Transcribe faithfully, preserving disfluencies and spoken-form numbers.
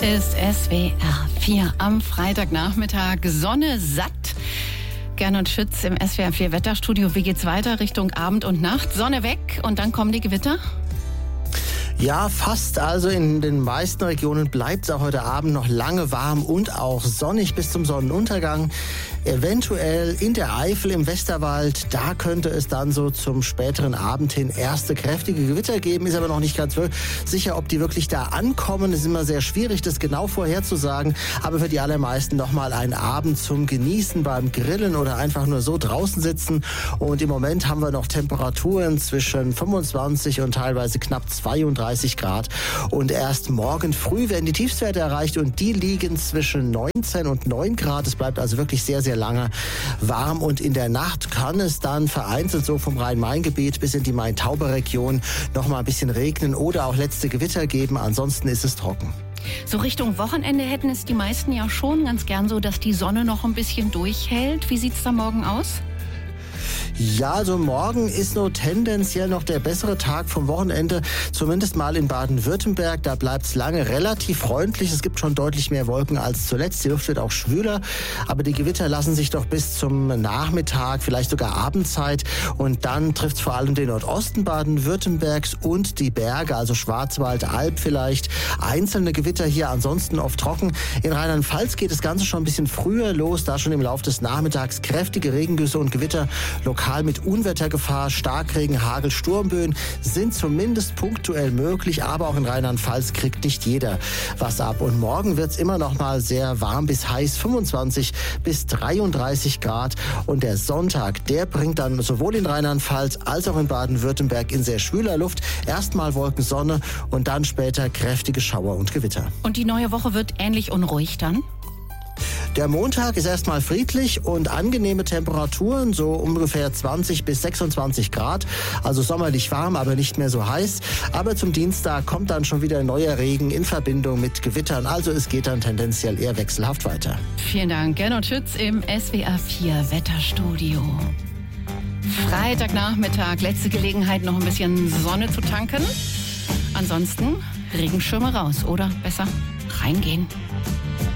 ist S W R vier am Freitagnachmittag. Sonne satt. Gernot Schütz im S W R vier Wetterstudio. Wie geht's weiter Richtung Abend und Nacht? Sonne weg und dann kommen die Gewitter? Ja, fast. Also in den meisten Regionen bleibt es auch heute Abend noch lange warm und auch sonnig bis zum Sonnenuntergang. Eventuell in der Eifel im Westerwald, da könnte es dann so zum späteren Abend hin erste kräftige Gewitter geben. Ist aber noch nicht ganz sicher, ob die wirklich da ankommen. Es ist immer sehr schwierig, das genau vorherzusagen. Aber für die allermeisten nochmal ein Abend zum Genießen beim Grillen oder einfach nur so draußen sitzen. Und im Moment haben wir noch Temperaturen zwischen fünfundzwanzig und teilweise knapp zweiunddreißig Grad. Und erst morgen früh werden die Tiefstwerte erreicht und die liegen zwischen neunzehn und neun Grad. Es bleibt also wirklich sehr, sehr lange warm und in der Nacht kann es dann vereinzelt so vom Rhein-Main-Gebiet bis in die Main-Tauber-Region noch mal ein bisschen regnen oder auch letzte Gewitter geben. Ansonsten ist es trocken. So Richtung Wochenende hätten es die meisten ja schon ganz gern so, dass die Sonne noch ein bisschen durchhält. Wie sieht's da morgen aus? Ja, also morgen ist nur tendenziell noch der bessere Tag vom Wochenende, zumindest mal in Baden-Württemberg. Da bleibt es lange relativ freundlich. Es gibt schon deutlich mehr Wolken als zuletzt. Die Luft wird auch schwüler, aber die Gewitter lassen sich doch bis zum Nachmittag, vielleicht sogar Abendzeit. Und dann trifft es vor allem den Nordosten Baden-Württembergs und die Berge, also Schwarzwald, Alb vielleicht. Einzelne Gewitter hier, ansonsten oft trocken. In Rheinland-Pfalz geht das Ganze schon ein bisschen früher los, da schon im Laufe des Nachmittags kräftige Regengüsse und Gewitter lokal mit Unwettergefahr, Starkregen, Hagel, Sturmböen sind zumindest punktuell möglich, aber auch in Rheinland-Pfalz kriegt nicht jeder was ab. Und morgen wird es immer noch mal sehr warm bis heiß, fünfundzwanzig bis dreiunddreißig Grad. Und der Sonntag, der bringt dann sowohl in Rheinland-Pfalz als auch in Baden-Württemberg in sehr schwüler Luft erstmal Wolkensonne und dann später kräftige Schauer und Gewitter. Und die neue Woche wird ähnlich unruhig dann? Der Montag ist erstmal friedlich und angenehme Temperaturen, so ungefähr zwanzig bis sechsundzwanzig Grad. Also sommerlich warm, aber nicht mehr so heiß. Aber zum Dienstag kommt dann schon wieder neuer Regen in Verbindung mit Gewittern. Also es geht dann tendenziell eher wechselhaft weiter. Vielen Dank, Gernot Schütz im S W R vier Wetterstudio. Freitagnachmittag, letzte Gelegenheit, noch ein bisschen Sonne zu tanken. Ansonsten Regenschirme raus oder besser reingehen.